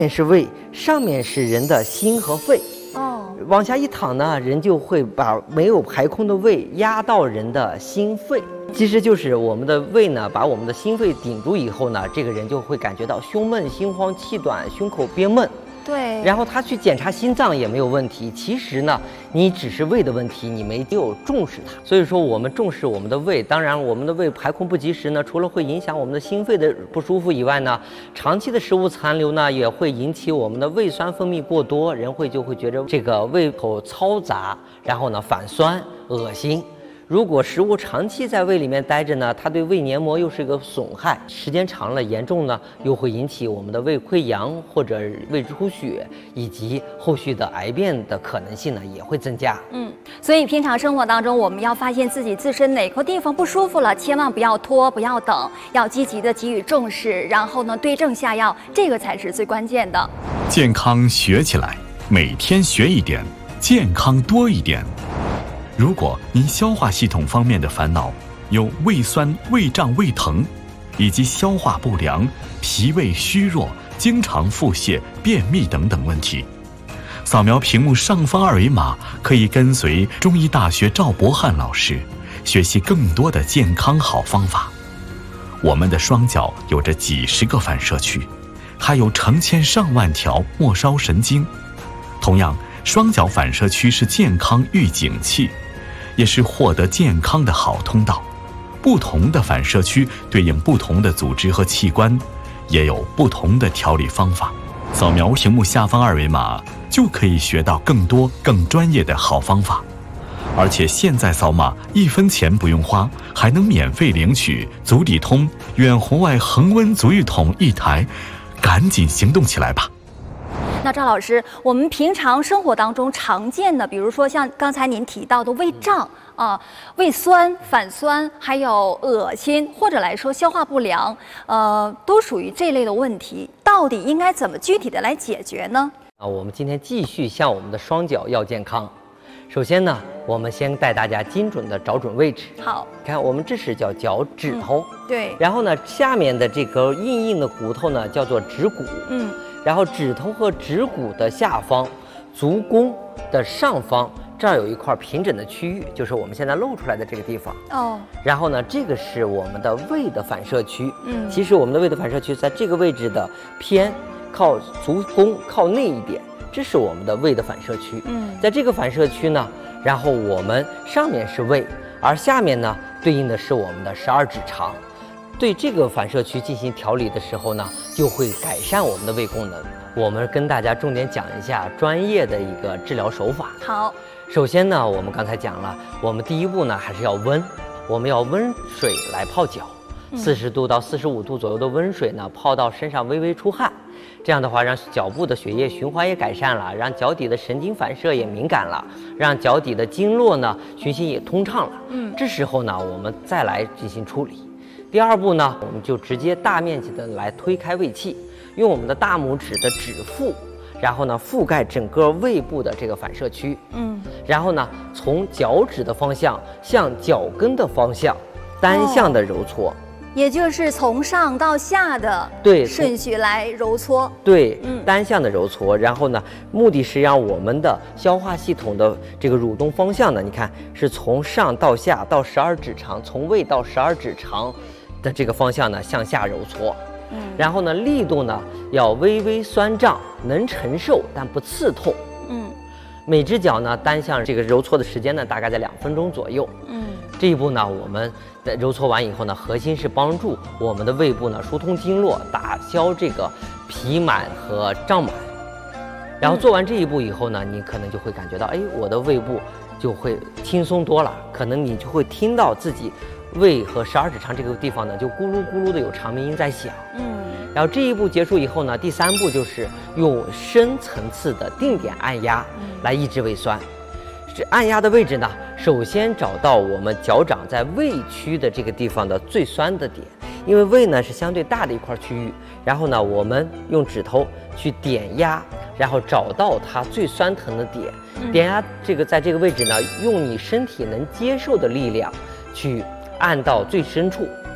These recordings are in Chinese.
是胃，上面是人的心和肺。往下一躺呢，人就会把没有排空的胃压到人的心肺。其实就是我们的胃呢，把我们的心肺顶住以后呢，这个人就会感觉到胸闷、心慌、气短、胸口憋闷。 对， 然后他去检查心脏也没有问题。其实呢，你只是胃的问题，你没有重视它。所以说，我们重视我们的胃。当然，我们的胃排空不及时呢，除了会影响我们的心肺的不舒服以外呢，长期的食物残留呢，也会引起我们的胃酸分泌过多，人就会觉得这个胃口嘈杂，然后呢反酸、恶心。如果食物长期在胃里面待着呢，它对胃黏膜又是一个损害，时间长了严重呢，又会引起我们的胃溃疡或者胃出血，以及后续的癌变的可能性呢也会增加。 所以平常生活当中，我们要发现自己自身哪个地方不舒服了，千万不要拖，不要等，要积极的给予重视，然后呢对症下药，这个才是最关键的。 健康学起来，每天学一点，健康多一点。如果您消化系统方面的烦恼，有胃酸、胃胀、胃疼，以及消化不良、脾胃虚弱、经常腹泻、便秘等等问题，扫描屏幕上方二维码，可以跟随中医大学赵博翰老师学习更多的健康好方法。我们的双脚有着几十个反射区，还有成千上万条末梢神经。同样，双脚反射区是健康预警器，也是获得健康的好通道。不同的反射区对应不同的组织和器官，也有不同的调理方法。扫描屏幕下方二维码，就可以学到更多更专业的好方法。而且现在扫码1分钱不用花，还能免费领取足底通远红外恒温足浴桶1台，赶紧行动起来吧。 那赵老师，我们平常生活当中常见的，比如说像刚才您提到的胃胀胃酸、反酸，还有恶心，或者来说消化不良，都属于这类的问题。到底应该怎么具体的来解决呢？ 我们今天继续向我们的双脚要健康。首先呢，我们先带大家精准的找准位置。 好， 看我们这是叫脚趾头， 对。 然后呢，下面的这个硬硬的骨头呢，叫做指骨。然后指头和指骨的下方，足弓的上方，这儿有一块平整的区域，就是我们现在露出来的这个地方。然后呢，这个是我们的胃的反射区。其实我们的胃的反射区在这个位置的偏靠足弓靠内一点，这是我们的胃的反射区。在这个反射区呢，然后我们上面是胃，而下面呢对应的是我们的12指肠。对这个反射区进行调理的时候呢，就会改善我们的胃功能。我们跟大家重点讲一下专业的一个治疗手法。 好， 首先呢，我们刚才讲了，我们第一步呢还是要温，我们要温水来泡脚，40度到45度左右的温水呢，泡到身上微微出汗。这样的话，让脚部的血液循环也改善了，让脚底的神经反射也敏感了，让脚底的经络呢循行也通畅了。这时候呢，我们再来进行处理。第二步呢，我们就直接大面积的来推开胃气，用我们的大拇指的指腹，然后呢覆盖整个胃部的这个反射区。然后呢，从脚趾的方向向脚跟的方向单向的揉搓。 也就是从上到下的顺序来揉搓。 对，单向的揉搓。然后呢，目的是让我们的消化系统的这个蠕动方向呢，你看是从上到下到12指肠，从胃到12指肠的这个方向呢向下揉搓。然后呢，力度呢要微微酸胀，能承受但不刺痛。每只脚呢单向这个揉搓的时间呢大概在2分钟左右。这一步呢，我们揉搓完以后呢，核心是帮助我们的胃部呢疏通经络，打消这个脾满和胀满。然后做完这一步以后呢，你可能就会感觉到，我的胃部就会轻松多了。可能你就会听到自己胃和12指肠这个地方呢，就咕噜咕噜的有长鸣音在响。然后这一步结束以后呢，第3步就是用深层次的定点按压来抑制胃酸。这按压的位置呢，首先找到我们脚掌在胃区的这个地方的最酸的点，因为胃呢是相对大的一块区域。然后呢，我们用指头去点压，然后找到它最酸疼的点。点压这个在这个位置呢，用你身体能接受的力量去按到最深处。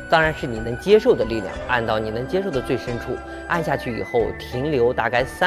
当然是你能接受的力量，按到你能接受的最深处按下去以后，停留大概